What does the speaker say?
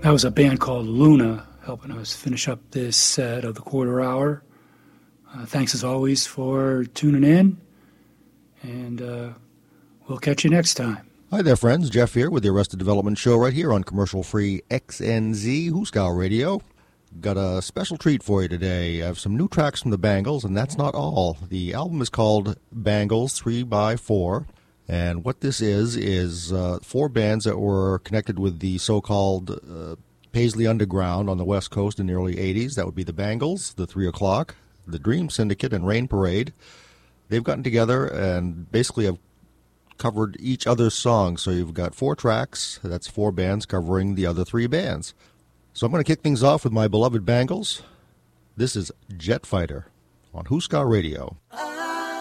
That was a band called Luna helping us finish up this set of the quarter hour. Thanks as always for tuning in, and we'll catch you next time. Hi there, friends. Jeff here with the Arrested Development Show right here on commercial-free XNZ Hooskow Radio. Got a special treat for you today. I have some new tracks from the Bangles, and that's not all. The album is called Bangles 3x4, and what this is 4 bands that were connected with the so-called Paisley Underground on the West Coast in the early 80s. That would be the Bangles, the 3 O'Clock, the Dream Syndicate, and Rain Parade. They've gotten together and basically have covered each other's songs. So you've got 4 tracks. That's 4 bands covering the other 3 bands. So I'm going to kick things off with my beloved Bangles. This is Jet Fighter on Hooskow Radio.